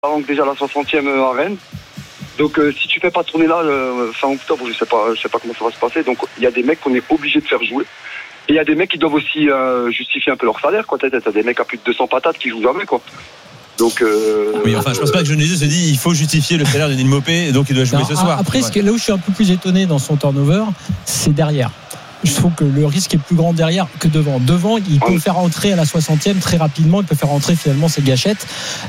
Donc déjà la 60e à Rennes. Donc si tu fais pas tourner là fin octobre, je sais pas comment ça va se passer. Donc il y a des mecs qu'on est obligé de faire jouer. Et il y a des mecs qui doivent aussi justifier un peu leur salaire, quoi. T'as des mecs à plus de 200 patates qui jouent jamais, quoi. Donc oui, enfin, je pense pas que Genesio se dit il faut justifier le salaire de Neil Maupay et donc il doit jouer ce soir. Après, là où je suis un peu plus étonné dans son turnover, c'est derrière. Je trouve que le risque est plus grand derrière que devant. Devant, il peut faire entrer à la 60e très rapidement, il peut faire entrer finalement ses gâchettes.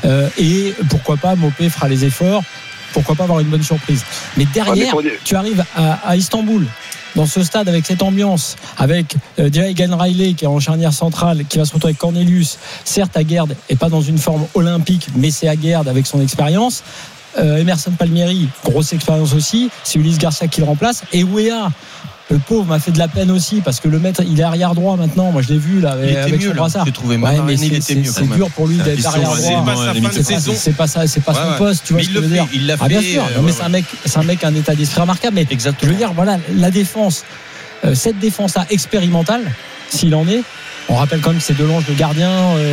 Et pourquoi pas, Maupay fera les efforts, pourquoi pas avoir une bonne surprise. Mais derrière, tu arrives à Istanbul, dans ce stade avec cette ambiance, avec déjà Egan Riley qui est en charnière centrale, qui va se retrouver avec Cornelius, certes Aguerd et pas dans une forme olympique, mais c'est Aguerd avec son expérience. Emerson Palmieri, grosse expérience aussi, c'est Ulysse Garcia qui le remplace, et Weah, le pauvre, m'a fait de la peine aussi parce que le maître, il est arrière droit maintenant. Moi je l'ai vu là avec son brassard. J'ai trouvé c'est dur pour lui d'être arrière droit. C'est pas ça, c'est pas son poste, tu vois ce que je veux dire. Il l'a fait. Bien sûr, mais c'est un mec un état d'esprit remarquable. Mais je veux dire, voilà, la défense, cette défense là expérimentale, s'il en est. On rappelle quand même que c'est Delange le gardien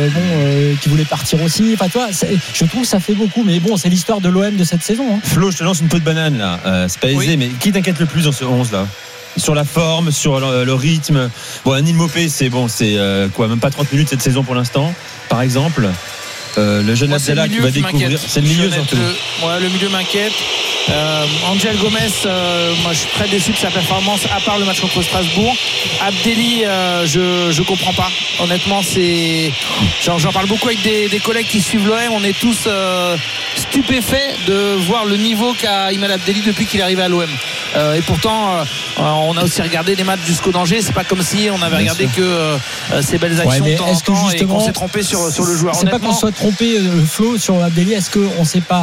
qui voulait partir aussi. Enfin, tu vois, je trouve que ça fait beaucoup. Mais bon, c'est l'histoire de l'OM de cette saison. Flo, je te lance une peau de banane là. C'est pas aisé, mais qui t'inquiète le plus dans ce 11 là? Sur la forme, sur le rythme. Bon, Neil Maupay, c'est quoi, même pas 30 minutes cette saison pour l'instant, par exemple. Le jeune Abdallah qui va découvrir. C'est le milieu surtout. Le milieu m'inquiète. Angel Gomez, moi je suis très déçu de sa performance à part le match contre Strasbourg. Abdelli, je comprends pas. Honnêtement, j'en parle beaucoup avec des collègues qui suivent l'OM. On est tous stupéfaits de voir le niveau qu'a Imad Abdelli depuis qu'il est arrivé à l'OM. Et pourtant, on a aussi regardé les matchs jusqu'au danger. C'est pas comme si on avait regardé que ces belles actions de temps en temps et qu'on s'est trompé sur le joueur. C'est pas qu'on soit trompé, Flo, sur Abdelli. Est-ce qu'on sait pas?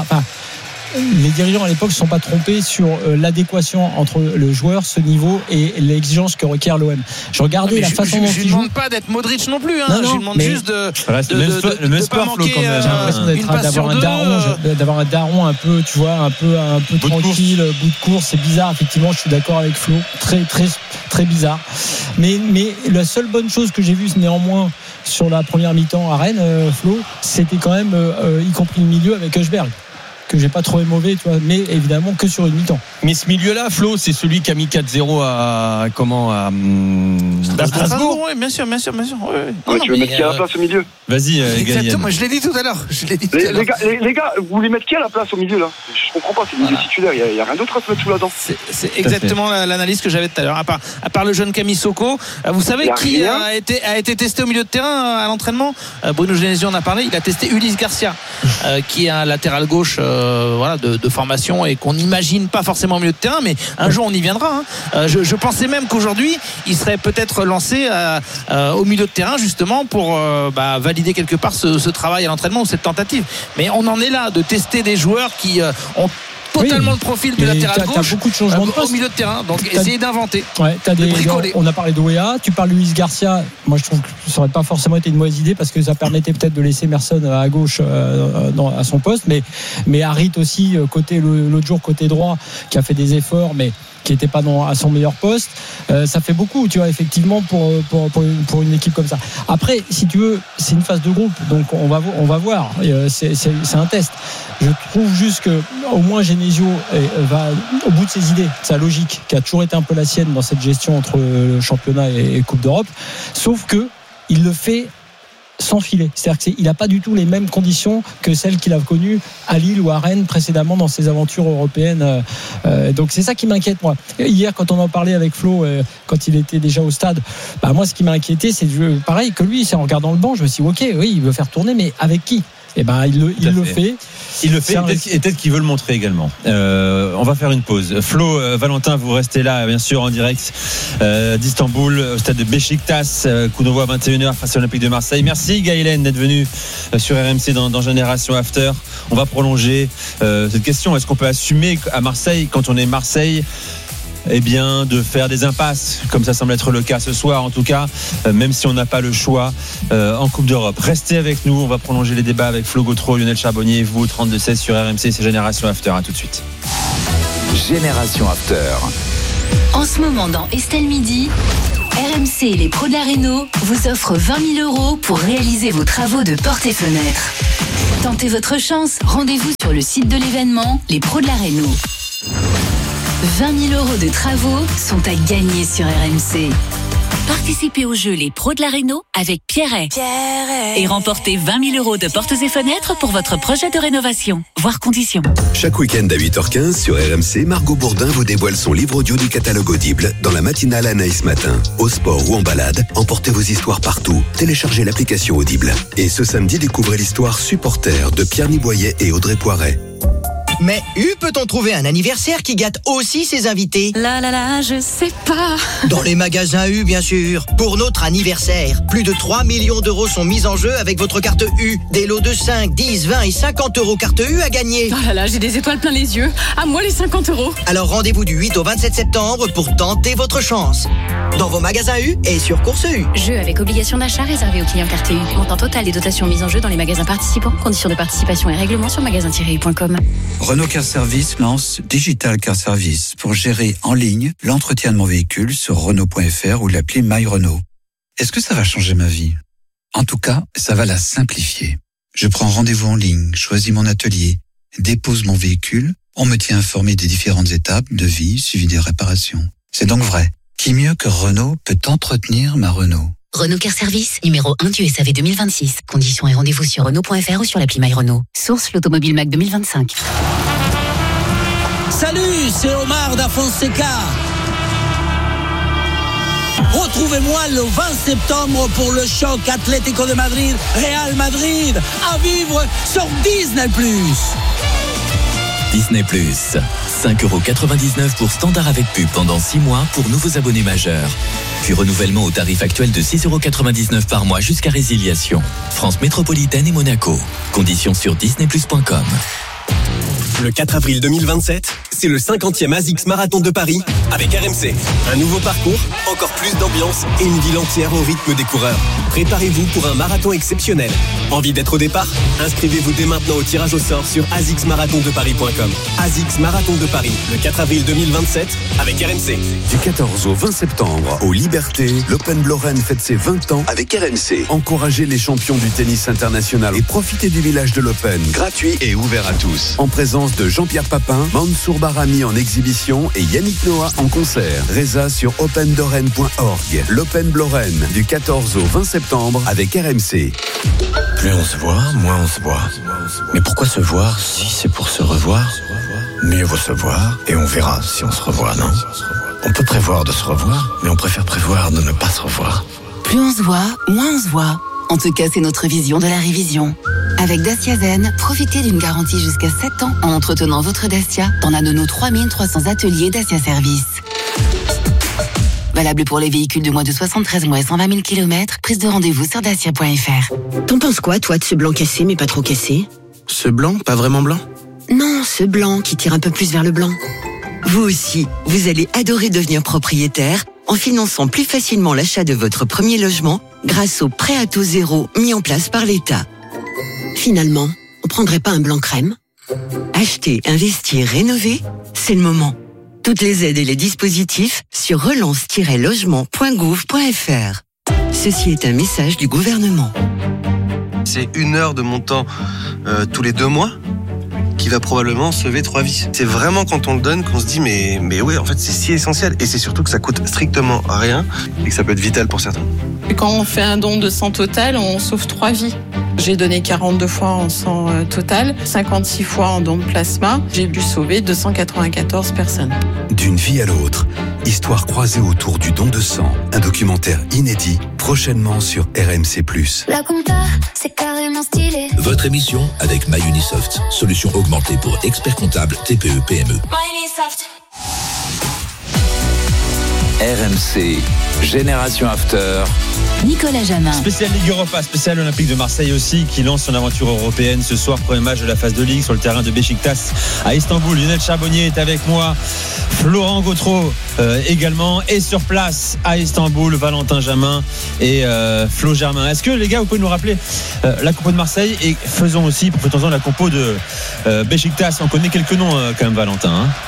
Les dirigeants à l'époque ne se sont pas trompés sur l'adéquation entre le joueur, ce niveau et l'exigence que requiert l'OM. Je regardais la façon dont il joue. Je ne demande pas d'être Modric non plus. Je lui demande juste de pas manquer une passe sur deux. D'avoir un daron un peu, tu vois, un peu tranquille, bout de course. C'est bizarre, effectivement. Je suis d'accord avec Flo. Très, très, très bizarre. Mais la seule bonne chose que j'ai vue, néanmoins, sur la première mi-temps à Rennes, Flo, c'était quand même, y compris le milieu avec Hushberg, que j'ai pas trouvé mauvais, tu vois, mais évidemment que sur une mi-temps. Mais ce milieu-là, Flo, c'est celui qui a mis 4-0 à Strasbourg. Oui, bien sûr. Oui. Tu veux mettre qui à la place au milieu? Vas-y, exactement, je l'ai dit tout à l'heure. Les gars, vous voulez mettre qui à la place au milieu là? Je comprends pas, c'est le milieu titulaire, il y a rien d'autre à se mettre sous la dent. C'est exactement l'analyse que j'avais tout à l'heure. À part le jeune Camille Soko, vous savez qui a été testé au milieu de terrain à l'entraînement? Bruno Genesio en a parlé, il a testé Ulysse Garcia, qui est un latéral gauche de formation et qu'on n'imagine pas forcément au milieu de terrain, mais un jour on y viendra. Je pensais même qu'aujourd'hui il serait peut-être lancé au milieu de terrain justement pour valider quelque part ce travail à l'entraînement ou cette tentative. Mais on en est là de tester des joueurs qui ont totalement le profil de latéral gauche. T'as beaucoup de changements de poste au milieu de terrain, donc essayer d'inventer. On a parlé de Weah, tu parles de Luis Garcia. Moi je trouve que ça n'aurait pas forcément été une mauvaise idée parce que ça permettait peut-être de laisser Emerson à gauche à son poste, mais Harit aussi l'autre jour côté droit qui a fait des efforts mais qui n'était pas à son meilleur poste. Ça fait beaucoup, tu vois, effectivement, pour une équipe comme ça. Après, si tu veux, c'est une phase de groupe, donc on va voir. C'est un test. Je trouve juste que au moins Genesio va au bout de ses idées, sa logique, qui a toujours été un peu la sienne dans cette gestion entre le championnat et Coupe d'Europe. Sauf que il le fait sans filet. C'est-à-dire qu'il n'a pas du tout les mêmes conditions que celles qu'il a connues à Lille ou à Rennes précédemment dans ses aventures européennes. Donc c'est ça qui m'inquiète, moi. Hier, quand on en parlait avec Flo, quand il était déjà au stade, moi ce qui m'a inquiété, c'est pareil que lui, c'est en regardant le banc, je me suis dit, ok, oui, il veut faire tourner, mais avec qui? Il le fait. Il le fait et peut-être qu'il veut le montrer également. On va faire une pause. Flo, Valentin, vous restez là bien sûr en direct d'Istanbul au stade de Beşiktaş, coup d'envoi à 21h face à l'Olympique de Marseille. Merci Gaëlen d'être venu sur RMC dans Génération After. On va prolonger cette question. Est-ce qu'on peut assumer à Marseille, quand on est Marseille, de faire des impasses, comme ça semble être le cas ce soir en tout cas, même si on n'a pas le choix en Coupe d'Europe. Restez avec nous, on va prolonger les débats avec Flo Gautreau, Lionel Charbonnier et vous, 32-16 sur RMC, c'est Génération After, à tout de suite. Génération After. En ce moment dans Estelle Midi, RMC et les pros de la Réno vous offrent 20 000 € pour réaliser vos travaux de portes et fenêtres. Tentez votre chance. Rendez-vous sur le site de l'événement, les pros de la Réno. 20 000 € de travaux sont à gagner sur RMC. Participez au jeu Les Pros de la Réno avec Pierret. Et remportez 20 000 € de portes et fenêtres pour votre projet de rénovation. Voir conditions. Chaque week-end à 8h15 sur RMC, Margot Bourdin vous dévoile son livre audio du catalogue Audible dans la matinale Anaïs Matin. Au sport ou en balade, emportez vos histoires partout. Téléchargez l'application Audible. Et ce samedi, découvrez l'histoire Supporter de Pierre Niboyer et Audrey Poiret. Mais peut-on trouver un anniversaire qui gâte aussi ses invités ? Je sais pas. Dans les magasins U, bien sûr. Pour notre anniversaire, plus de 3 millions d'euros sont mis en jeu avec votre carte U. Des lots de 5, 10, 20 et 50 € carte U à gagner. J'ai des étoiles plein les yeux. À moi les 50 €. Alors rendez-vous du 8 au 27 septembre pour tenter votre chance. Dans vos magasins U et sur Course U. Jeu avec obligation d'achat réservé aux clients carte U. Montant total des dotations mises en jeu dans les magasins participants. Conditions de participation et règlements sur magasin-u.com. Renault Car Service lance Digital Car Service pour gérer en ligne l'entretien de mon véhicule sur Renault.fr ou l'appli My Renault. Est-ce que ça va changer ma vie ? En tout cas, ça va la simplifier. Je prends rendez-vous en ligne, choisis mon atelier, dépose mon véhicule, on me tient informé des différentes étapes de vie suivi des réparations. C'est donc vrai. Qui mieux que Renault peut entretenir ma Renault ? Renault Car Service, numéro 1 du SAV 2026. Conditions et rendez-vous sur Renault.fr ou sur l'appli My Renault. Source l'Automobile Mac 2025. Salut, c'est Omar da Fonseca. Retrouvez-moi le 20 septembre pour le choc Atlético de Madrid, Real Madrid, à vivre sur Disney+. Disney+, 5,99 € pour standard avec pub pendant 6 mois pour nouveaux abonnés majeurs. Puis renouvellement au tarif actuel de 6,99 € par mois jusqu'à résiliation. France métropolitaine et Monaco. Conditions sur disneyplus.com. Le 4 avril 2027, c'est le 50e ASICS Marathon de Paris avec RMC. Un nouveau parcours, encore plus d'ambiance et une ville entière au rythme des coureurs. Préparez-vous pour un marathon exceptionnel. Envie d'être au départ ? Inscrivez-vous dès maintenant au tirage au sort sur asicsmarathondeparis.com. ASICS Marathon de Paris, le 4 avril 2027 avec RMC. Du 14 au 20 septembre, aux Libertés, l'Open Lorraine fête ses 20 ans avec RMC. Encouragez les champions du tennis international et profitez du village de l'Open, gratuit et ouvert à tous. En présence de Jean-Pierre Papin, Mansour Barami en exhibition et Yannick Noah en concert. Résa sur opendorraine.org. L'Open Lorraine, du 14 au 20 septembre avec RMC. Plus on se voit, moins on se voit. Mais pourquoi se voir si c'est pour se revoir ? Mieux vaut se voir et on verra si on se revoit, non ? On peut prévoir de se revoir, mais on préfère prévoir de ne pas se revoir. Plus on se voit, moins on se voit. En tout cas, c'est notre vision de la révision. Avec Dacia Zen, profitez d'une garantie jusqu'à 7 ans en entretenant votre Dacia dans l'un de nos 3300 ateliers Dacia Service. Valable pour les véhicules de moins de 73 mois et 120 000 km. Prise de rendez-vous sur dacia.fr. T'en penses quoi, toi, de ce blanc cassé, mais pas trop cassé ? Ce blanc, pas vraiment blanc ? Non, ce blanc qui tire un peu plus vers le blanc. Vous aussi, vous allez adorer devenir propriétaire en finançant plus facilement l'achat de votre premier logement grâce au prêt à taux zéro mis en place par l'État. Finalement, on prendrait pas un blanc crème ? Acheter, investir, rénover, c'est le moment. Toutes les aides et les dispositifs sur relance-logement.gouv.fr. Ceci est un message du gouvernement. C'est 1 heure de mon temps tous les 2 mois qui va probablement sauver 3 vies. C'est vraiment quand on le donne qu'on se dit mais ouais, en fait c'est si essentiel et c'est surtout que ça coûte strictement rien et que ça peut être vital pour certains. Quand on fait un don de sang total, on sauve 3 vies. J'ai donné 42 fois en sang total, 56 fois en don de plasma. J'ai pu sauver 294 personnes. D'une vie à l'autre, histoire croisée autour du don de sang. Un documentaire inédit, prochainement sur RMC+. La compta, c'est carrément stylé. Votre émission avec MyUnisoft, solution augmentée pour experts comptables TPE PME. MyUnisoft. RMC, Génération After. Nicolas Jamin. Spécial Ligue Europa, spécial Olympique de Marseille aussi, qui lance son aventure européenne ce soir. Premier match de la phase de Ligue sur le terrain de Beşiktaş à Istanbul. Lionel Charbonnier est avec moi. Florent Gautreau également. Et sur place à Istanbul, Valentin Jamin et Flo Germain. Est-ce que les gars, vous pouvez nous rappeler la compo de Marseille et faisons aussi, faisons la compo de Beşiktaş. On connaît quelques noms quand même, Valentin.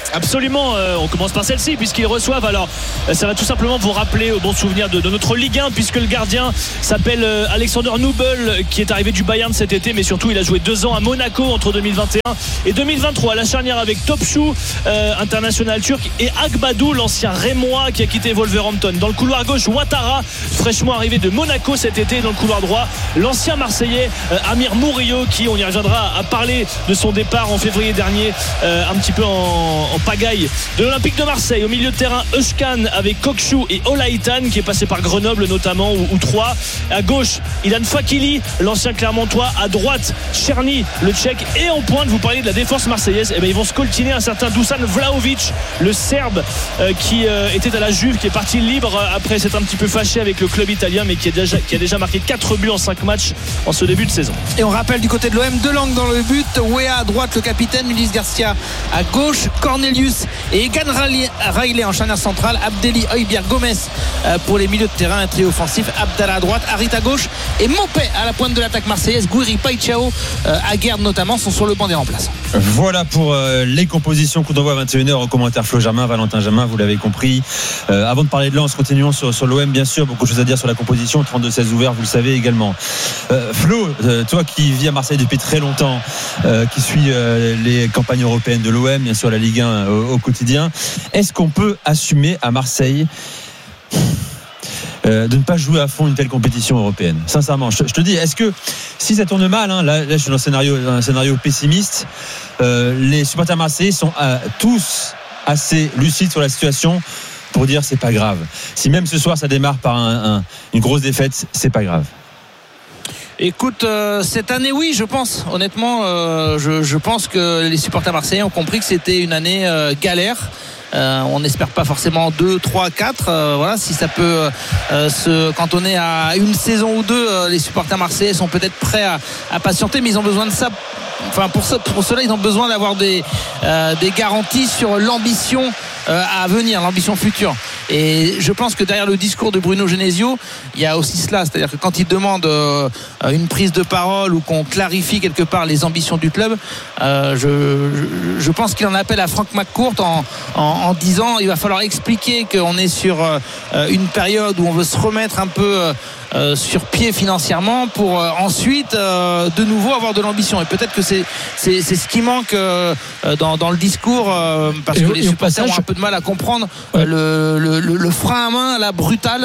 Absolument, on commence par celle-ci puisqu'ils reçoivent, alors ça va tout simplement vous rappeler au bon souvenir de notre Ligue 1 puisque le gardien s'appelle Alexander Nubel qui est arrivé du Bayern cet été, mais surtout il a joué 2 ans à Monaco entre 2021 et 2023, la charnière avec Topçu, international turc, et Agbadou, l'ancien Rémois qui a quitté Wolverhampton. Dans le couloir gauche, Ouattara, fraîchement arrivé de Monaco cet été. Dans le couloir droit, l'ancien Marseillais Amir Murillo, qui, on y reviendra, a parlé de son départ en février dernier, un petit peu en pagaille, de l'Olympique de Marseille. Au milieu de terrain, Özcan avec Kokchu et Olaïtan qui est passé par Grenoble notamment ou Troyes. À gauche, Ilan Fakili, l'ancien Clermontois. À droite, Cherny, le Tchèque. Et en pointe, vous parliez de la défense marseillaise, ils vont scoltiner un certain Dusan Vlahovic, le Serbe qui était à la Juve, qui est parti libre après s'être un petit peu fâché avec le club italien, mais qui a déjà marqué 4 buts en 5 matchs en ce début de saison. Et on rappelle du côté de l'OM, Delangue dans le but, Weah à droite, le capitaine, Ulysse Garcia à gauche, Cornelius et Egan Riley en charnière centrale, Abdelli, Højbjerg, Gomez pour les milieux de terrain, un trio offensif, Abdallah à droite, Harit à gauche et Mopé à la pointe de l'attaque marseillaise. Gouiri, Païchao, Aguerd notamment sont sur le banc des remplaçants. Voilà pour les compositions. Coup d'envoi à 21h au commentaire Flo Germain, Valentin Germain, vous l'avez compris. Avant de parler de Lens, continuons sur l'OM, bien sûr, beaucoup de choses à dire sur la composition, 32-16 ouverts, vous le savez également. Flo, toi qui vis à Marseille depuis très longtemps, qui suit les campagnes européennes de l'OM, bien sûr la Ligue 1 au quotidien, est-ce qu'on peut assumer à Marseille de ne pas jouer à fond une telle compétition européenne? Sincèrement, je te dis, est-ce que si ça tourne mal, là je suis dans un scénario pessimiste, les supporters marseillais sont tous assez lucides sur la situation pour dire c'est pas grave. Si même ce soir ça démarre par une grosse défaite, c'est pas grave. Écoute, cette année, oui, je pense. Honnêtement, je pense que les supporters marseillais ont compris que c'était une année galère. On n'espère pas forcément 2, 3, 4. Voilà, si ça peut se cantonner à une saison ou deux, les supporters marseillais sont peut-être prêts à patienter, mais ils ont besoin de ça. Enfin, pour cela, ils ont besoin d'avoir des garanties sur l'ambition à venir, l'ambition future. Et je pense que derrière le discours de Bruno Genesio, il y a aussi cela, c'est-à-dire que quand il demande une prise de parole ou qu'on clarifie quelque part les ambitions du club, je pense qu'il en appelle à Frank McCourt en disant il va falloir expliquer qu'on est sur une période où on veut se remettre un peu sur pied financièrement pour ensuite de nouveau avoir de l'ambition. Et peut-être que c'est ce qui manque dans le discours, parce que les supporters ont un peu de mal à comprendre le frein à main, la brutale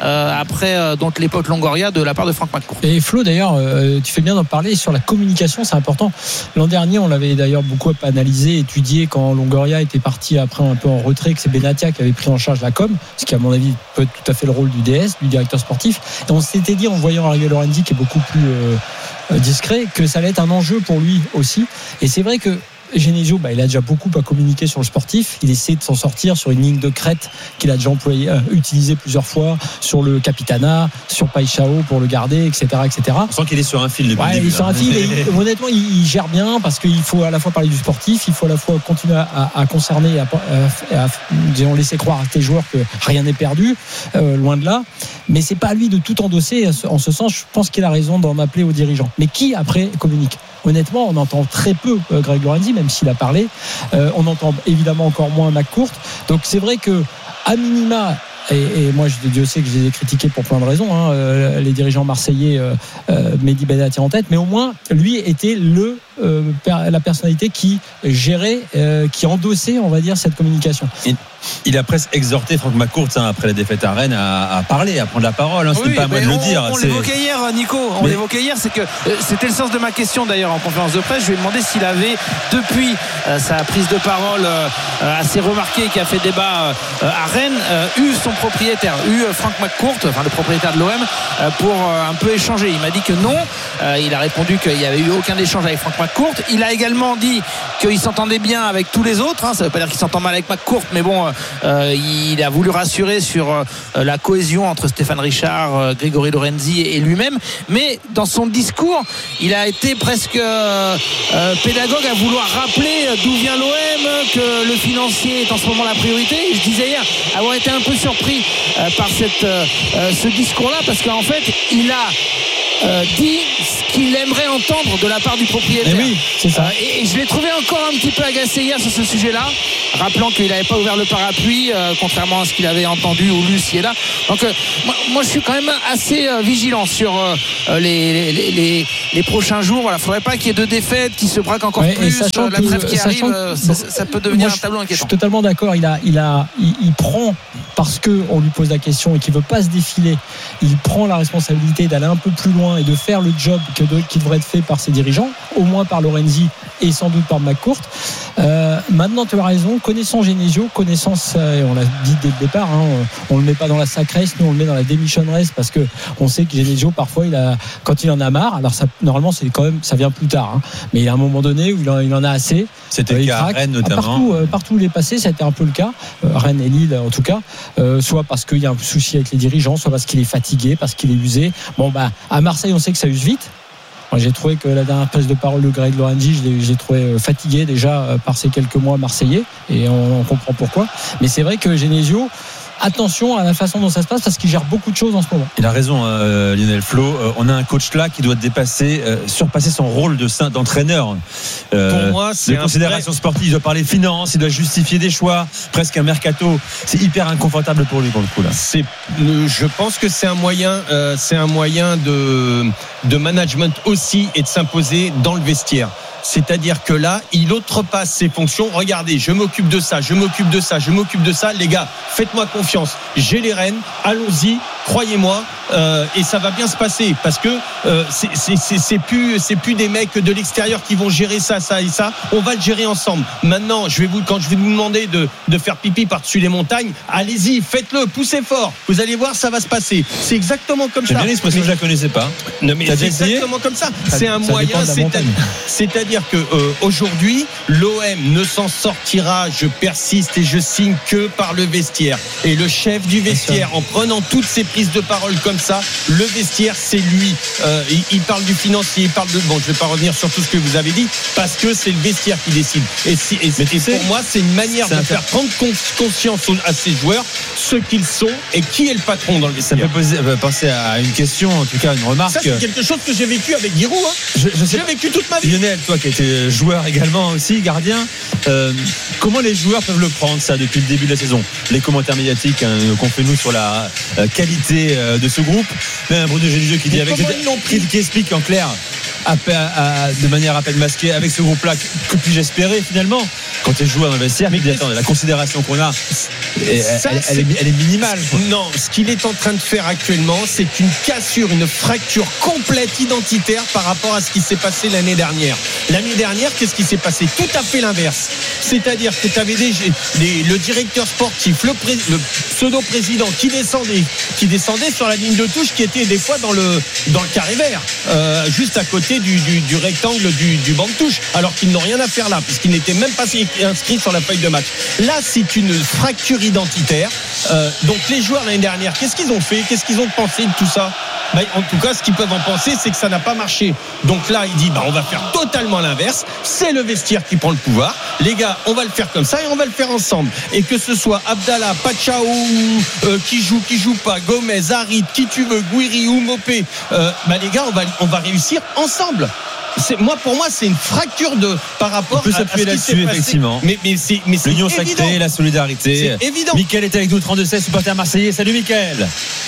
après donc l'époque Longoria de la part de Franck McCourt. Et Flo, d'ailleurs, tu fais bien d'en parler sur la communication, c'est important. L'an dernier, on l'avait d'ailleurs beaucoup analysé, étudié quand Longoria était parti après un peu en retrait, que c'est Benatia qui avait pris en charge la com, ce qui à mon avis peut être tout à fait le rôle du DS, du directeur sportif. Et on s'était dit en voyant Ariel Lorenzi qui est beaucoup plus discret, que ça allait être un enjeu pour lui aussi. Et c'est vrai que Genesio, il a déjà beaucoup à communiquer sur le sportif. Il essaie de s'en sortir sur une ligne de crête qu'il a déjà utilisée plusieurs fois, sur le Capitana, sur Païchao pour le garder, etc., etc. On sent qu'il est sur un fil depuis le début. Il est sur un fil et honnêtement, il gère bien parce qu'il faut à la fois parler du sportif, il faut à la fois continuer à concerner, disons, laisser croire à tes joueurs que rien n'est perdu, loin de là. Mais c'est pas à lui de tout endosser. En ce sens, je pense qu'il a raison d'en appeler aux dirigeants. Mais qui après communique? Honnêtement, on entend très peu Greg Lorenzi, même s'il a parlé. On entend évidemment encore moins McCourt. Donc c'est vrai que à minima, et moi Dieu sait que je les ai critiqués pour plein de raisons, les dirigeants marseillais, Mehdi Benatia en tête, mais au moins lui était la personnalité qui gérait, qui endossait, on va dire, cette communication. Il a presque exhorté Franck McCourt après la défaite à Rennes à parler, à prendre la parole. C'était pas à moi de le dire. On l'évoquait hier, Nico. C'est que c'était le sens de ma question d'ailleurs en conférence de presse. Je lui ai demandé s'il avait, depuis sa prise de parole assez remarquée qui a fait débat à Rennes, eu son propriétaire, Franck McCourt, enfin le propriétaire de l'OM, pour un peu échanger. Il m'a dit que non. Il a répondu qu'il n'y avait eu aucun échange avec Franck McCourt. Il a également dit qu'il s'entendait bien avec tous les autres. Ça ne veut pas dire qu'il s'entend mal avec McCourt, mais bon, il a voulu rassurer sur la cohésion entre Stéphane Richard, Grégory Lorenzi et lui-même. Mais dans son discours, il a été presque pédagogue à vouloir rappeler d'où vient l'OM, que le financier est en ce moment la priorité. Je disais hier avoir été un peu surpris par ce discours-là, parce qu'en fait, il a dit ce qu'il aimerait entendre de la part du propriétaire. Oui, c'est ça. Et je l'ai trouvé encore un petit peu agacé hier sur ce sujet-là, rappelant qu'il n'avait pas ouvert le parapluie, contrairement à ce qu'il avait entendu ou lu ci et là. Donc moi je suis quand même assez vigilant sur les prochains jours. Voilà, faudrait pas qu'il y ait de défaites qui se braquent encore plus. La trêve qui arrive, ça peut devenir un tableau inquiétant. Je suis totalement d'accord. Il prend, parce qu'on lui pose la question et qu'il veut pas se défiler, il prend la responsabilité d'aller un peu plus loin et de faire le job qui devrait être fait par ses dirigeants, au moins par Lorenzi et sans doute par McCourt. Maintenant, tu as raison, connaissant Genesio, on l'a dit dès le départ, on le met pas dans la sac race, nous on le met dans la démission race, parce que on sait que Genesio parfois quand il en a marre, alors ça, normalement c'est quand même, ça vient plus tard, mais il y a un moment donné où il en a assez. C'était le cas à Rennes notamment. Partout où il est passé, ça a été un peu le cas, Rennes et Lille en tout cas, soit parce qu'il y a un souci avec les dirigeants, soit parce qu'il est fatigué, parce qu'il est usé. À Marseille on sait que ça use vite. Moi, j'ai trouvé que la dernière prise de parole de Greg Lorenzi, je l'ai trouvé fatigué déjà par ces quelques mois marseillais, et on comprend pourquoi. Mais c'est vrai que Genesio, attention à la façon dont ça se passe, parce qu'il gère beaucoup de choses en ce moment. Il a raison, Lionel Flo. On a un coach là qui doit surpasser son rôle d'entraîneur. Pour moi, c'est de considération sportive. Il doit parler finances, il doit justifier des choix, presque un mercato. C'est hyper inconfortable pour lui pour le coup là. Je pense que c'est un moyen de management aussi, et de s'imposer dans le vestiaire. C'est-à-dire que là, il outrepasse ses fonctions. Regardez, je m'occupe de ça. Les gars, faites-moi confiance. J'ai les rênes. Allons-y. Croyez-moi. Et ça va bien se passer, parce que c'est plus des mecs de l'extérieur qui vont gérer ça et ça. On va le gérer ensemble. Maintenant, quand je vais vous demander de faire pipi par-dessus les montagnes, allez-y, faites-le, poussez fort. Vous allez voir, ça va se passer. C'est exactement comme ça. J'aime bien l'expression, je la connaissais pas. Non, mais c'est exactement comme ça. C'est un moyen. C'est-à-dire que aujourd'hui, l'OM ne s'en sortira, je persiste et je signe, que par le vestiaire. Et le chef du vestiaire, en prenant toutes ces prises de parole comme ça, le vestiaire, c'est lui. Il parle du financier, il parle de... Bon, je ne vais pas revenir sur tout ce que vous avez dit, parce que c'est le vestiaire qui décide. Et pour moi, c'est une manière de faire prendre conscience à ces joueurs ce qu'ils sont et qui est le patron dans le vestiaire. Ça peut penser à une question, en tout cas une remarque. Ça, c'est quelque chose que j'ai vécu avec Giroud. J'ai vécu toute ma vie. Lionel, toi qui étais joueur également aussi, gardien, comment les joueurs peuvent le prendre ça depuis le début de la saison? Les commentaires médiatiques qu'on fait nous sur la qualité de ce groupe, même Bruno Genesio qui dit qui explique en clair de manière à peine masquée, avec ce groupe-là, que puis-je espérer finalement quand tu es joueur dans le vestiaire? Mais la considération qu'on a, elle est minimale. Non, ce qu'il est en train de faire actuellement, c'est une cassure, une fracture complète identitaire par rapport à ce qui s'est passé l'année dernière. L'année dernière, qu'est-ce qui s'est passé? Tout à fait l'inverse. C'est-à-dire que tu avais le directeur sportif, le pseudo-président qui descendait sur la ligne de touche, qui était des fois dans le carré vert, juste à côté du rectangle du banc de touche, alors qu'ils n'ont rien à faire là, puisqu'ils n'étaient même pas inscrits sur la feuille de match. Là, c'est une fracture identitaire. Donc les joueurs l'année dernière, qu'est-ce qu'ils ont fait? Qu'est-ce qu'ils ont pensé de tout ça? En tout cas, ce qu'ils peuvent en penser, c'est que ça n'a pas marché. Donc là, il dit, on va faire totalement l'inverse. C'est le vestiaire qui prend le pouvoir. Les gars, on va le faire comme ça et on va le faire ensemble. Et que ce soit Abdallah, Pachao, qui joue pas, Gomez, Harit, qui tu veux, Guiri ou Mopé, les gars, on va réussir ensemble. Pour moi, c'est une fracture par rapport à ce qui s'est passé. Effectivement. Mais c'est l'union sacrée, la solidarité. C'est évident. Mickaël est avec nous, 32-16, supporter marseillais. Salut Mickaël.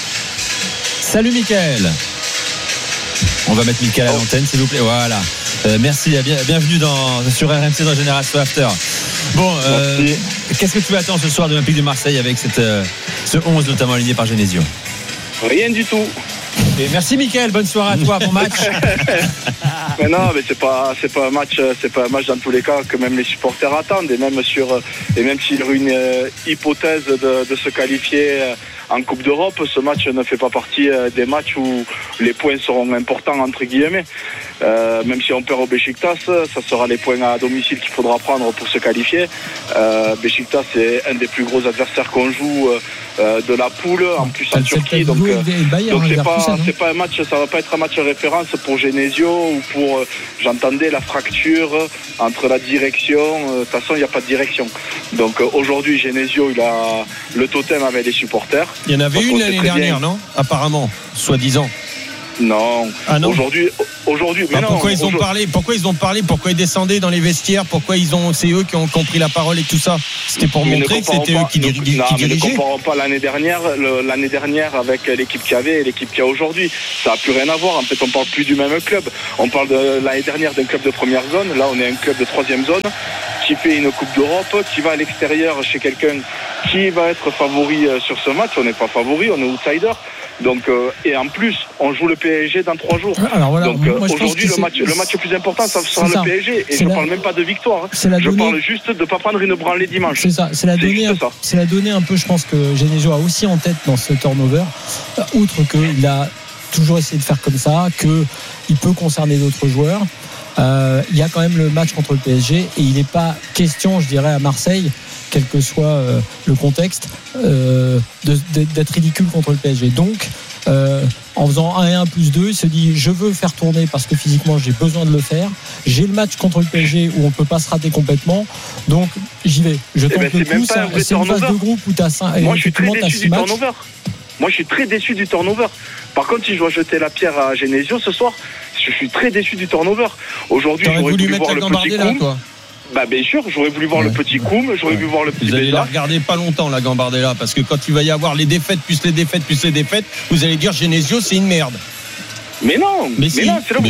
On va mettre Mickaël à l'antenne, s'il vous plaît. Voilà. Merci, bienvenue sur RMC dans Génération After. Bon, qu'est-ce que tu attends ce soir de l'Olympique de Marseille avec ce 11 notamment aligné par Genesio? Rien du tout. Et merci Mickaël, bonne soirée à toi, bon match. Mais non, mais c'est pas un match dans tous les cas que même les supporters attendent, et même s'il y a une hypothèse de se qualifier en Coupe d'Europe, ce match ne fait pas partie des matchs où les points seront importants entre guillemets. Même si on perd au Beşiktaş, ça sera les points à domicile qu'il faudra prendre pour se qualifier. Beşiktaş, c'est un des plus gros adversaires qu'on joue de la poule, en plus en Turquie. Donc c'est pas un match, ça va pas être un match de référence pour Genesio ou pour, j'entendais la fracture entre la direction. De toute façon, il n'y a pas de direction. Donc aujourd'hui, Genesio, il a le totem avec les supporters. Il y en avait une l'année dernière, non? Apparemment, soi-disant. Non. Ah non. Aujourd'hui, mais non. Pourquoi ils ont parlé? Pourquoi ils descendaient dans les vestiaires? Pourquoi c'est eux qui ont compris la parole et tout ça? C'était pour montrer que c'était eux qui dirigeaient. Ne comparons pas l'année dernière avec l'équipe qu'il y avait et l'équipe qu'il y a aujourd'hui. Ça n'a plus rien à voir. En fait, on parle plus du même club. On parle de l'année dernière d'un club de première zone. Là, on est un club de troisième zone qui fait une Coupe d'Europe, qui va à l'extérieur chez quelqu'un qui va être favori sur ce match. On n'est pas favori, on est outsider. Donc, et en plus, on joue le PSG dans 3 jours. Alors voilà, donc aujourd'hui, le match le plus important, ça sera le PSG. Et je ne parle même pas de victoire. Je parle juste de ne pas prendre une branlée dimanche. C'est ça, c'est la donnée un peu, je pense, que Genesio a aussi en tête dans ce turnover. Outre qu'il a toujours essayé de faire comme ça, qu'il peut concerner d'autres joueurs. Il y a quand même le match contre le PSG et il n'est pas question, je dirais, à Marseille, quel que soit le contexte, d'être ridicule contre le PSG. Donc, en faisant 1-1+2, il se dit je veux faire tourner parce que physiquement j'ai besoin de le faire. J'ai le match contre le PSG où on ne peut pas se rater complètement. Donc, j'y vais. Je tente le coup. C'est une phase de groupe où tu as 5 Moi, je suis très déçu du turnover. Moi, je suis très déçu du turnover. Par contre, si je dois jeter la pierre à Genesio ce soir, je suis très déçu du turnover. Aujourd'hui, j'aurais voulu voir le petit Koum. Bah bien sûr, j'aurais voulu voir le petit Koum, j'aurais voulu voir le petit Bézard. Vous allez la regarder pas longtemps, la Gambardella, parce que quand il va y avoir les défaites, vous allez dire Genesio, c'est une merde. Mais non, c'est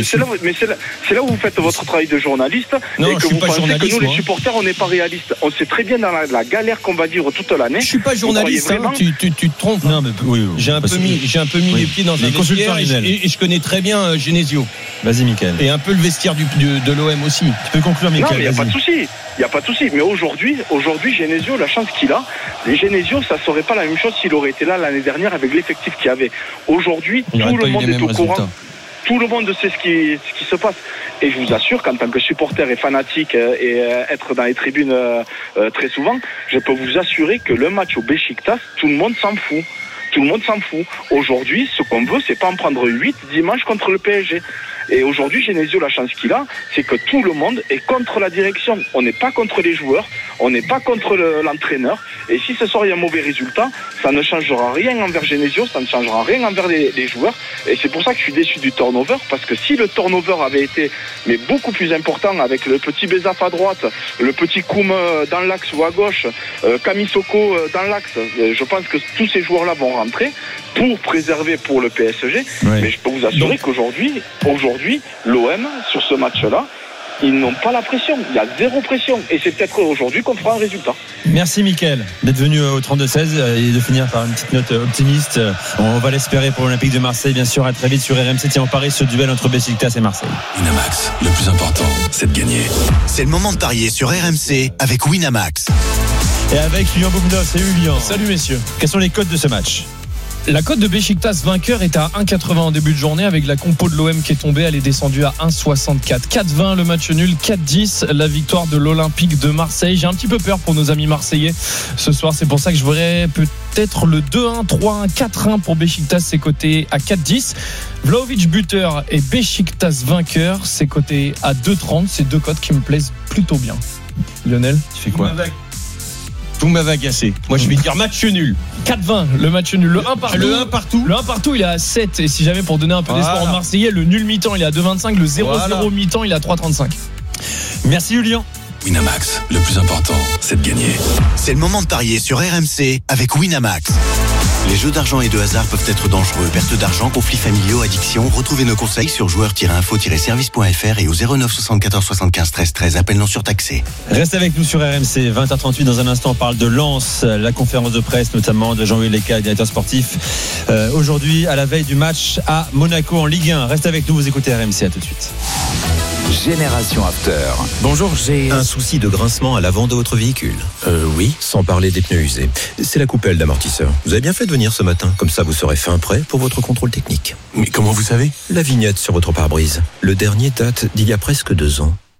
là où vous faites votre travail de journaliste. Non, et que vous pensez que nous, les supporters, on n'est pas réalistes. On sait très bien dans la galère qu'on va vivre toute l'année. Je suis pas journaliste, tu te trompes. Non, mais oui. J'ai un peu mis les pieds dans un vestiaire et je connais très bien Genesio. Vas-y, Mickaël. Et un peu le vestiaire de l'OM aussi. Tu peux conclure, Mickaël. Non, mais il n'y a pas de souci. Mais aujourd'hui, Genesio, la chance qu'il a, Genesio, ça serait pas la même chose s'il aurait été là l'année dernière avec l'effectif qu'il y avait. Aujourd'hui, tout le monde est au courant. Tout le monde sait ce qui se passe. Et je vous assure qu'en tant que supporter et fanatique et être dans les tribunes très souvent, je peux vous assurer que le match au Beşiktaş, tout le monde s'en fout. Tout le monde s'en fout. Aujourd'hui, ce qu'on veut, c'est pas en prendre 8 dimanche contre le PSG. Et aujourd'hui, Genesio, la chance qu'il a, c'est que tout le monde est contre la direction. On n'est pas contre les joueurs, on n'est pas contre l'entraîneur. Et si ce soir il y a un mauvais résultat, ça ne changera rien envers Genesio, ça ne changera rien envers les joueurs. Et c'est pour ça que je suis déçu du turnover, parce que si le turnover avait été beaucoup plus important, avec le petit Bézard à droite, le petit Koum dans l'axe ou à gauche, Camisoko dans l'axe, je pense que tous ces joueurs-là vont rentrer pour préserver pour le PSG. Ouais. Mais je peux vous assurer qu'aujourd'hui, l'OM, sur ce match-là, ils n'ont pas la pression. Il y a zéro pression. Et c'est peut-être aujourd'hui qu'on fera un résultat. Merci, Mickaël, d'être venu au 32-16 et de finir par une petite note optimiste. On va l'espérer pour l'Olympique de Marseille, bien sûr. À très vite sur RMC. Tiens, on parie ce duel entre Beşiktaş et Marseille. Winamax, le plus important, c'est de gagner. C'est le moment de parier sur RMC avec Winamax. Et avec Lilian Boubnov. Salut, Lilian. Salut, messieurs. Quels sont les codes de ce match ? La cote de Beşiktaş vainqueur est à 1,80 en début de journée, avec la compo de l'OM qui est tombée, elle est descendue à 1,64. 4,20 le match nul, 4,10 la victoire de l'Olympique de Marseille. J'ai un petit peu peur pour nos amis marseillais ce soir, c'est pour ça que je verrais peut-être le 2-1, 3-1, 4-1 pour Beşiktaş, c'est coté à 4,10. Vlahovic buteur et Beşiktaş vainqueur, c'est coté à 2,30. C'est deux cotes qui me plaisent plutôt bien. Lionel, tu fais quoi? Vous m'avez agacé. Moi, je vais dire match nul. 4-20, le match nul. Le 1 partout. Le 1 partout. Le 1 partout, il est à 7. Et si jamais, pour donner un peu d'espoir en Marseillais, le nul mi-temps, il est à 2,25. Le 0-0 mi-temps, il est à 3,35. Merci, Julien. Winamax, le plus important, c'est de gagner. C'est le moment de parier sur RMC avec Winamax. Les jeux d'argent et de hasard peuvent être dangereux. Perte d'argent, conflits familiaux, addiction. Retrouvez nos conseils sur joueurs-info-service.fr et au 09 74 75 13 13. Appel non surtaxé. Reste avec nous sur RMC. 20h38. Dans un instant, on parle de Lens, la conférence de presse notamment de Jean-Louis Leca, directeur sportif. Aujourd'hui, à la veille du match à Monaco en Ligue 1. Reste avec nous, vous écoutez RMC. À tout de suite. Génération After. Bonjour, j'ai un souci de grincement à l'avant de votre véhicule. Oui, sans parler des pneus usés. C'est la coupelle d'amortisseur. Vous avez bien fait de venir ce matin, comme ça vous serez fin prêt pour votre contrôle technique. Mais comment vous savez? La vignette sur votre pare-brise. Le dernier date d'il y a presque 2 ans.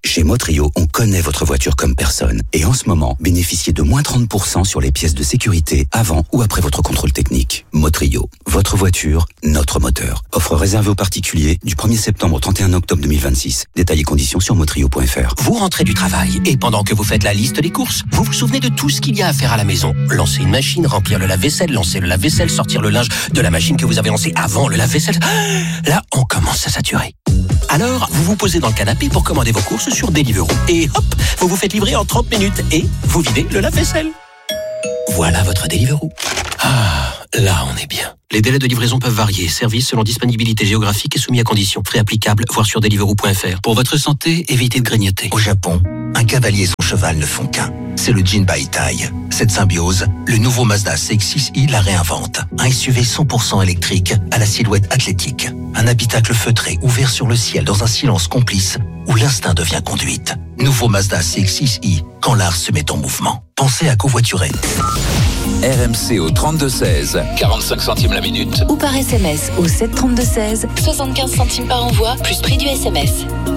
Chez Motrio, on connaît votre voiture comme personne. Et en ce moment, bénéficiez de moins 30% sur les pièces de sécurité avant ou après votre contrôle technique. Motrio, votre voiture, notre moteur. Offre réservée aux particuliers du 1er septembre au 31 octobre 2026. Détails et conditions sur motrio.fr. Vous rentrez du travail et pendant que vous faites la liste des courses, vous vous souvenez de tout ce qu'il y a à faire à la maison. Lancer une machine, remplir le lave-vaisselle, lancer le lave-vaisselle, sortir le linge de la machine que vous avez lancée avant le lave-vaisselle. Là, on commence à saturer. Alors, vous vous posez dans le canapé pour commander vos courses sur Deliveroo. Et hop, vous vous faites livrer en 30 minutes et vous videz le lave-vaisselle. Voilà votre Deliveroo. Ah, là on est bien. Les délais de livraison peuvent varier. Service selon disponibilité géographique et soumis à conditions. Frais applicables, voir sur deliveroo.fr. Pour votre santé, évitez de grignoter. Au Japon, un cavalier et son cheval ne font qu'un. C'est le Jinbaitai. Cette symbiose, le nouveau Mazda CX-6i la réinvente. Un SUV 100% électrique à la silhouette athlétique. Un habitacle feutré ouvert sur le ciel dans un silence complice où l'instinct devient conduite. Nouveau Mazda CX-6i, quand l'art se met en mouvement. Pensez à covoiturer. RMC au 32-16, 45 centimes la minute. Ou par SMS au 732-16, 75 centimes par envoi, plus prix du SMS.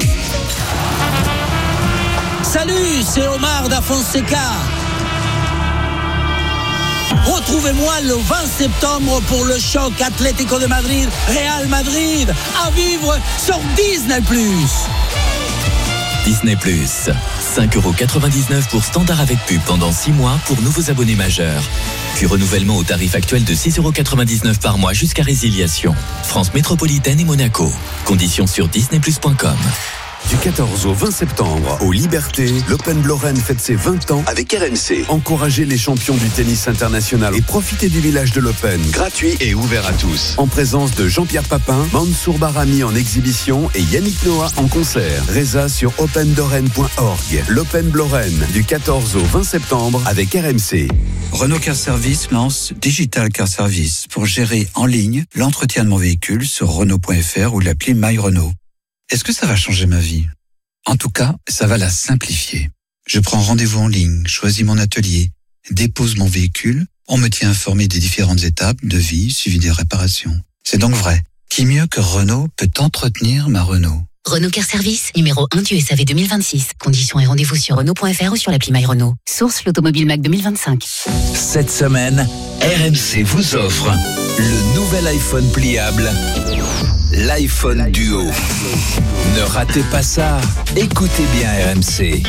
Salut, c'est Omar da Fonseca. Retrouvez-moi le 20 septembre pour le choc Atlético de Madrid, Real Madrid, à vivre sur Disney+. Disney+, 5,99€ pour standard avec pub pendant 6 mois pour nouveaux abonnés majeurs. Puis renouvellement au tarif actuel de 6,99€ par mois jusqu'à résiliation. France métropolitaine et Monaco. Conditions sur disneyplus.com. Du 14 au 20 septembre, aux Libertés, l'Open Lorraine fête ses 20 ans avec RMC. Encouragez les champions du tennis international et profitez du village de l'Open, gratuit et ouvert à tous. En présence de Jean-Pierre Papin, Mansour Barami en exhibition et Yannick Noah en concert. Résa sur openlorraine.org. L'Open Lorraine, du 14 au 20 septembre avec RMC. Renault Car Service lance Digital Car Service pour gérer en ligne l'entretien de mon véhicule sur Renault.fr ou l'appli My Renault. Est-ce que ça va changer ma vie ? En tout cas, ça va la simplifier. Je prends rendez-vous en ligne, choisis mon atelier, dépose mon véhicule, on me tient informé des différentes étapes de vie, suivi des réparations. C'est donc vrai. Qui mieux que Renault peut entretenir ma Renault ? Renault Car Service, numéro 1 du SAV 2026. Conditions et rendez-vous sur Renault.fr ou sur l'appli My Renault. Source l'Automobile Mac 2025. Cette semaine, RMC vous offre le nouvel iPhone pliable, l'iPhone Duo. Ne ratez pas ça, écoutez bien RMC.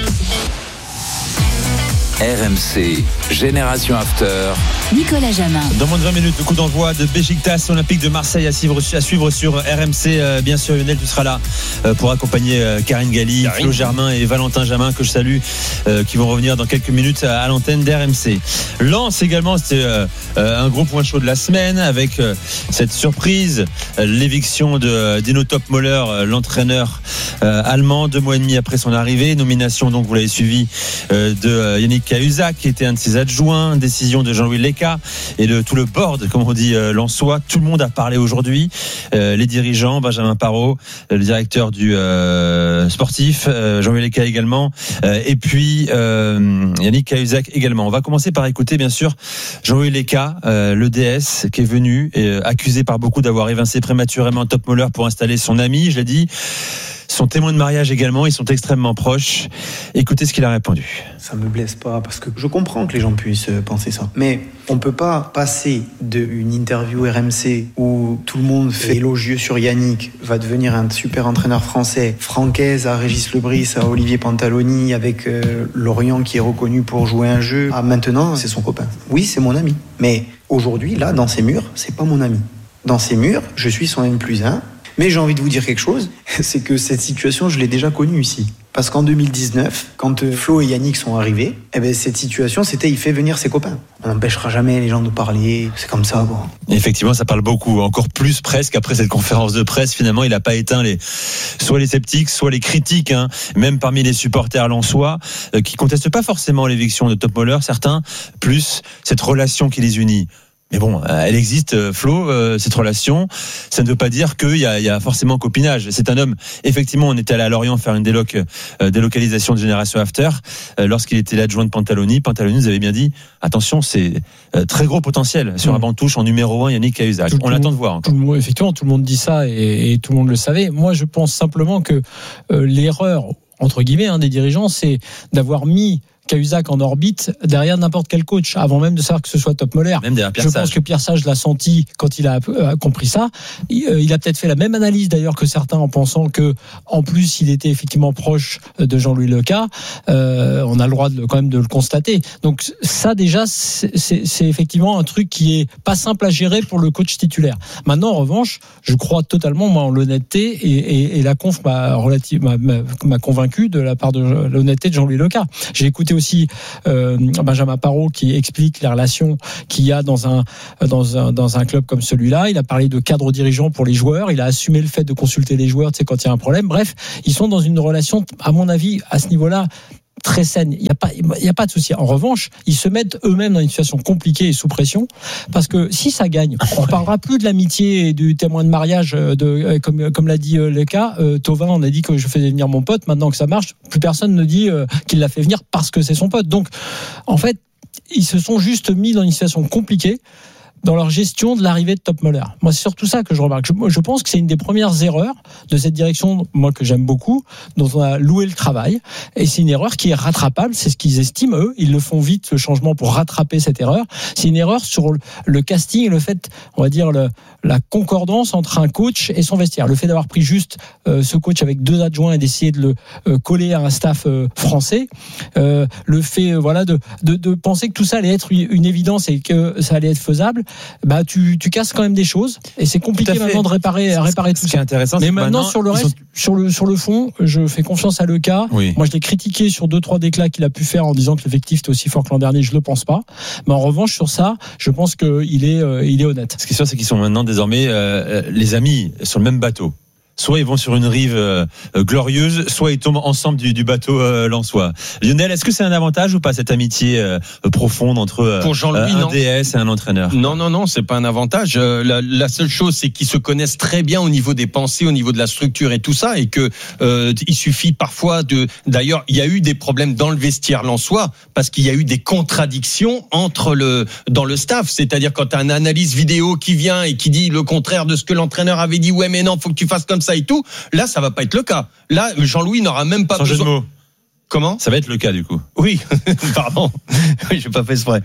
RMC, Génération After. Nicolas Jamin. Dans moins de 20 minutes, le coup d'envoi de Beşiktaş Olympique de Marseille à suivre sur RMC. Bien sûr, Lionel, tu seras là pour accompagner Karine Galli, Flo Germain et Valentin Jamin, que je salue, qui vont revenir dans quelques minutes à l'antenne d'RMC. Lens également, c'était un gros point chaud de la semaine avec cette surprise, l'éviction de Dino Topmöller, l'entraîneur allemand, 2 mois et demi après son arrivée. Nomination, donc, vous l'avez suivi, de Yannick Cahuzac, qui était un de ses adjoints. Décision de Jean-Louis Lecca et de tout le board, comme on dit, lensois. Tout le monde a parlé aujourd'hui. Les dirigeants, Benjamin Parot, le directeur du sportif, Jean-Louis Lecca également, et puis Yannick Cahuzac également. On va commencer par écouter, bien sûr, Jean-Louis Lecca, le DS, qui est venu accusé par beaucoup d'avoir évincé prématurément Topmöller pour installer son ami, je l'ai dit. Son témoin de mariage également, ils sont extrêmement proches. Écoutez ce qu'il a répondu. Ça me blesse pas, parce que je comprends que les gens puissent penser ça. Mais on peut pas passer d'une interview RMC où tout le monde fait élogieux sur Yannick, va devenir un super entraîneur français, Francaise à Régis Lebris, à Olivier Pantaloni, avec Lorient qui est reconnu pour jouer un jeu, à maintenant c'est son copain. Oui, c'est mon ami. Mais aujourd'hui, là, dans ces murs, c'est pas mon ami. Dans ces murs, je suis son N+1. Mais j'ai envie de vous dire quelque chose, c'est que cette situation, je l'ai déjà connue ici. Parce qu'en 2019, quand Flo et Yannick sont arrivés, cette situation, c'était il fait venir ses copains. On n'empêchera jamais les gens de parler, c'est comme ça, quoi. Effectivement, ça parle beaucoup, encore plus presque après cette conférence de presse. Finalement, il n'a pas éteint soit les sceptiques, soit les critiques, même parmi les supporters lensois, qui contestent pas forcément l'éviction de Topmöller, certains, plus cette relation qui les unit. Mais bon, elle existe, Flo, cette relation. Ça ne veut pas dire qu'il y a forcément copinage. C'est un homme, effectivement, on était allé à Lorient faire une délocalisation de Génération After. Lorsqu'il était l'adjoint de Pantaloni nous avait bien dit, attention, c'est très gros potentiel sur un banc de touche en numéro 1, Yannick Cahuzac. On l'attend de voir encore. Effectivement, tout le monde dit ça et tout le monde le savait. Moi, je pense simplement que l'erreur, entre guillemets, des dirigeants, c'est d'avoir mis Cahuzac en orbite derrière n'importe quel coach, avant même de savoir que ce soit Toppmöller. Même derrière Pierre Je Sage. pense que Pierre Sage l'a senti quand il a compris ça. Il a peut-être fait la même analyse d'ailleurs que certains, en pensant que, en plus, il était effectivement proche de Jean-Louis Leca. On a le droit quand même de le constater. Donc ça déjà, c'est effectivement un truc qui est pas simple à gérer pour le coach titulaire. Maintenant, en revanche, je crois totalement moi en l'honnêteté et la conf m'a convaincu de la part de l'honnêteté de Jean-Louis Leca. J'ai écouté aussi Benjamin Parot qui explique les relations qu'il y a dans un club comme celui-là. Il a parlé de cadre dirigeant pour les joueurs. Il a assumé le fait de consulter les joueurs, tu sais, quand il y a un problème. Bref, ils sont dans une relation, à mon avis, à ce niveau-là, très saine. Il y a pas de souci. En revanche, ils se mettent eux-mêmes dans une situation compliquée et sous pression, parce que si ça gagne, on parlera plus de l'amitié et du témoin de mariage comme l'a dit Leca. Thauvin, on a dit que je faisais venir mon pote. Maintenant que ça marche, plus personne ne dit qu'il l'a fait venir parce que c'est son pote. Donc, en fait, ils se sont juste mis dans une situation compliquée dans leur gestion de l'arrivée de Toppmöller. Moi, c'est surtout ça que je remarque. Je pense que c'est une des premières erreurs de cette direction, moi, que j'aime beaucoup, dont on a loué le travail. Et c'est une erreur qui est rattrapable. C'est ce qu'ils estiment, eux. Ils le font vite, ce changement, pour rattraper cette erreur. C'est une erreur sur le casting et le fait, on va dire, la concordance entre un coach et son vestiaire. Le fait d'avoir pris juste ce coach avec 2 adjoints et d'essayer de le coller à un staff français. Le fait, de penser que tout ça allait être une évidence et que ça allait être faisable. Bah, tu casses quand même des choses et c'est compliqué maintenant de réparer tout ça. Ce qui est intéressant, mais c'est maintenant sur le reste, sur le fond, je fais confiance à Leca. Oui. Moi, je l'ai critiqué sur 2-3 déclats qu'il a pu faire en disant que l'effectif était aussi fort que l'an dernier. Je le pense pas. Mais en revanche, sur ça, je pense qu'il est honnête. Ce qui est sûr, c'est qu'ils sont maintenant désormais les amis sur le même bateau. Soit ils vont sur une rive glorieuse, soit ils tombent ensemble du bateau lensois. Lionel, est-ce que c'est un avantage ou pas, cette amitié profonde entre pour Jean-Louis, un DS et un entraîneur? Non, c'est pas un avantage. La seule chose, c'est qu'ils se connaissent très bien au niveau des pensées, au niveau de la structure et tout ça, et que il suffit parfois D'ailleurs, il y a eu des problèmes dans le vestiaire lensois parce qu'il y a eu des contradictions dans le staff. C'est-à-dire quand t'as un analyse vidéo qui vient et qui dit le contraire de ce que l'entraîneur avait dit, ouais mais non, faut que tu fasses comme ça et tout. Là, ça va pas être le cas. Là, Jean-Louis n'aura même pas besoin. Jeu de mots. Comment ? Ça va être le cas du coup. Oui, pardon. Oui, j'ai pas fait exprès.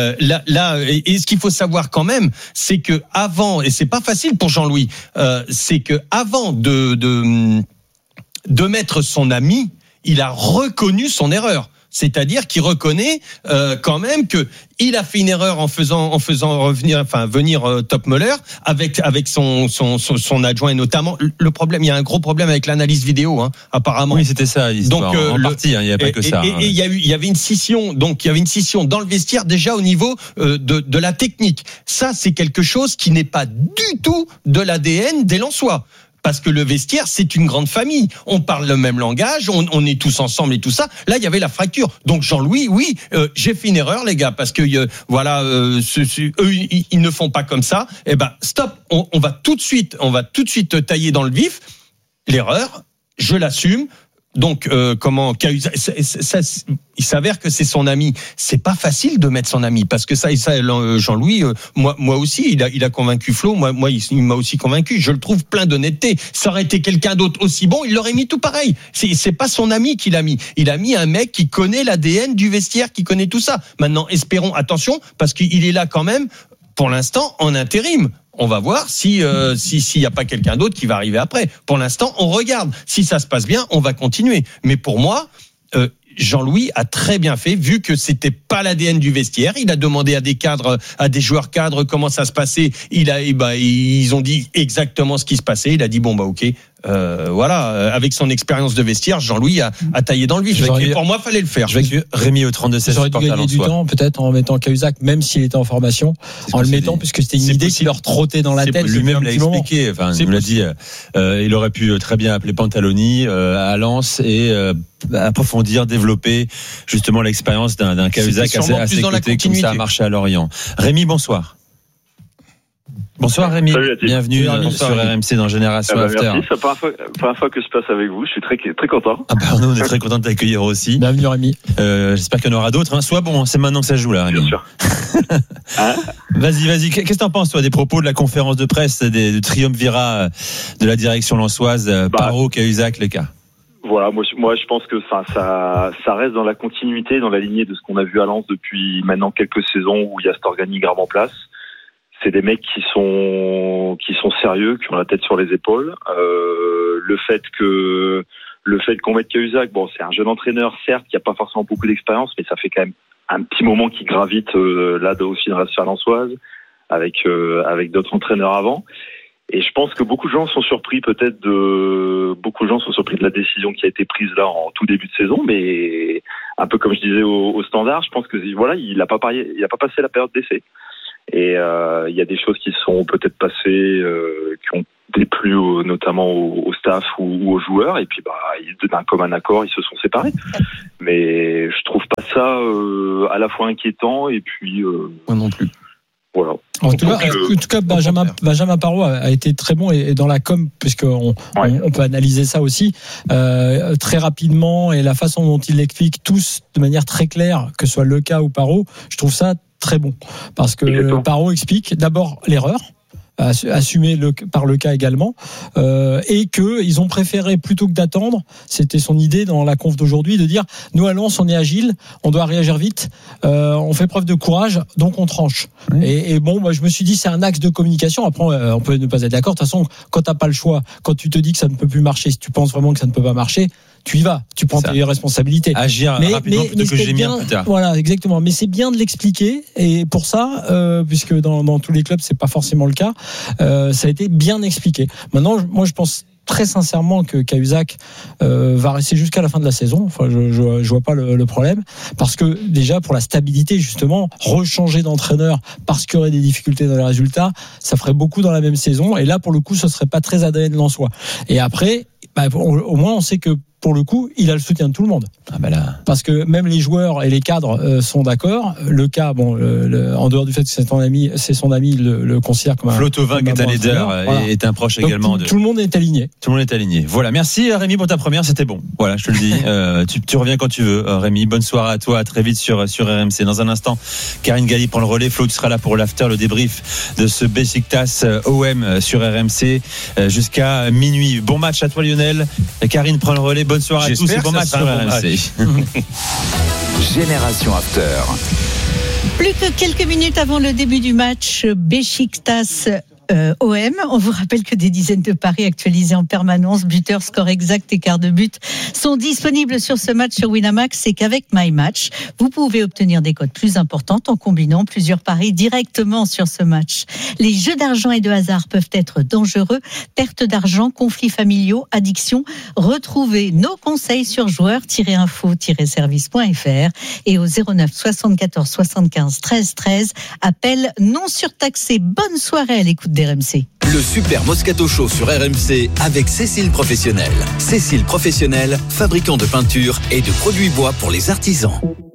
Et ce qu'il faut savoir quand même, c'est que avant, et c'est pas facile pour Jean-Louis, c'est que avant de mettre son ami, il a reconnu son erreur. C'est-à-dire qu'il reconnaît quand même que il a fait une erreur en faisant venir Toppmöller avec son adjoint, et notamment le problème. Il y a un gros problème avec l'analyse vidéo, apparemment. Oui, c'était ça l'histoire. Donc en partie, il n'y avait pas que ça. Et il y avait une scission. Donc il y avait une scission dans le vestiaire déjà au niveau de la technique. Ça, c'est quelque chose qui n'est pas du tout de l'ADN des Lensois. Parce que le vestiaire, c'est une grande famille. On parle le même langage, on est tous ensemble et tout ça. Là, il y avait la fracture. Donc Jean-Louis, oui, j'ai fait une erreur, les gars, parce que eux, ils ne font pas comme ça. Eh ben, stop. On va tout de suite tailler dans le vif. L'erreur, je l'assume. Donc, il s'avère que c'est son ami. C'est pas facile de mettre son ami, parce que ça, Jean-Louis, moi aussi, il a convaincu Flo. Moi, il m'a aussi convaincu. Je le trouve plein d'honnêteté. Ça aurait été quelqu'un d'autre aussi bon, il l'aurait mis tout pareil. C'est pas son ami qu'il a mis. Il a mis un mec qui connaît l'ADN du vestiaire, qui connaît tout ça. Maintenant, espérons, attention, parce qu'il est là quand même, pour l'instant, en intérim. On va voir s'il y a pas quelqu'un d'autre qui va arriver après. Pour l'instant, on regarde. Si ça se passe bien, on va continuer. Mais pour moi, Jean-Louis a très bien fait, vu que c'était pas l'ADN du vestiaire. Il a demandé à des joueurs cadres comment ça se passait. Ils ont dit exactement ce qui se passait. Il a dit ok. Avec son expérience de vestiaire, Jean-Louis a taillé dans le vif. Et pour moi, fallait le faire. Je vais avec Rémi au 32-16. J'aurais dû gagner du temps, peut-être en mettant Cahuzac, même s'il était en formation, en le mettant, puisque c'était une idée qui leur trottait dans la tête. Lui-même l'a expliqué. Enfin, il me l'a dit. Il aurait pu très bien appeler Pantaloni à Lens et approfondir, développer justement l'expérience d'un Cahuzac assez côté, comme ça a marché à Lorient. Rémi, bonsoir. Bonsoir Rémi, bienvenue sur RMC dans Génération After. Merci, c'est la première fois que je passe avec vous, je suis très, très content. Nous on est très content de t'accueillir aussi. Bienvenue Rémi. J'espère qu'il y en aura d'autres. Sois bon, c'est maintenant que ça joue là Rémi. Bien sûr. Vas-y, qu'est-ce que t'en penses toi des propos de la conférence de presse du triumvirat de la direction lensoise, Parot, Cahuzac, Leca? Voilà, moi je pense que ça reste dans la continuité, dans la lignée de ce qu'on a vu à Lens depuis maintenant quelques saisons où il y a cet organigramme en place. C'est des mecs qui sont sérieux, qui ont la tête sur les épaules. Le fait qu'on mette Cahuzac, bon, c'est un jeune entraîneur, certes, qui a pas forcément beaucoup d'expérience, mais ça fait quand même un petit moment qu'il gravite là aussi dans la sphère lensoise avec d'autres entraîneurs avant. Et je pense que beaucoup de gens sont surpris de la décision qui a été prise là en tout début de saison, mais un peu comme je disais au Standard, je pense que voilà, il a pas passé la période d'essai. Et il y a des choses qui sont peut-être passées, qui ont déplu notamment au staff ou aux joueurs, et puis d'un commun accord, ils se sont séparés. Mais je trouve pas ça à la fois inquiétant et puis moi non plus. Voilà. En tout cas, Benjamin Parot a été très bon et dans la com, puisqu'on on peut analyser ça aussi très rapidement, et la façon dont il l'explique tous de manière très claire, que ce soit Lecas ou Parot, je trouve ça très bon, parce que Parot explique d'abord l'erreur assumé par le cas également, et que ils ont préféré, plutôt que d'attendre, c'était son idée dans la conf d'aujourd'hui, de dire nous à Lens on est agile, on doit réagir vite, on fait preuve de courage, donc on tranche. Et bon, moi je me suis dit c'est un axe de communication. Après on peut ne pas être d'accord, de toute façon quand t'as pas le choix, quand tu te dis que ça ne peut plus marcher, si tu penses vraiment que ça ne peut pas marcher, tu y vas, tu prends tes responsabilités. Agir rapidement plutôt que gémir plus tard. Voilà, exactement. Mais c'est bien de l'expliquer, et pour ça, puisque dans tous les clubs c'est pas forcément le cas, ça a été bien expliqué. Maintenant, moi je pense très sincèrement que Cahuzac va rester jusqu'à la fin de la saison. Enfin, je vois pas le problème, parce que déjà pour la stabilité, justement, rechanger d'entraîneur parce qu'il y aurait des difficultés dans les résultats, ça ferait beaucoup dans la même saison, et là pour le coup ce serait pas très ADN lensois. Et après, au moins on sait que pour le coup, il a le soutien de tout le monde. Parce que même les joueurs et les cadres sont d'accord. Le cas, en dehors du fait que c'est son ami, il le considère comme un... Flo Thauvin, qui est un leader, est un proche. Donc, également. Tout le monde est aligné. Tout le monde est aligné. Voilà, merci Rémi pour ta première, c'était bon. Voilà, je te le dis. Tu reviens quand tu veux, Rémi. Bonne soirée à toi, à très vite sur RMC. Dans un instant, Karine Galli prend le relais. Flo, tu seras là pour l'after, le débrief de ce Beşiktaş OM sur RMC jusqu'à minuit. Bon match à toi, Lionel. Karine prend le relais. Bonne soirée à tous et bon match sur RMC. Génération After. Plus que quelques minutes avant le début du match Beşiktaş OM. On vous rappelle que des dizaines de paris actualisés en permanence, buteurs, score exact, écart de but, sont disponibles sur ce match sur Winamax. C'est qu'avec MyMatch, vous pouvez obtenir des cotes plus importantes en combinant plusieurs paris directement sur ce match. Les jeux d'argent et de hasard peuvent être dangereux. Perte d'argent, conflits familiaux, addiction. Retrouvez nos conseils sur joueurs-info-service.fr et au 09 74 75 13 13. Appel non surtaxé. Bonne soirée à l'écoute d'RMC. Le Super Moscato Show sur RMC avec Cécile Professionnel. Cécile Professionnel, fabricant de peinture et de produits bois pour les artisans.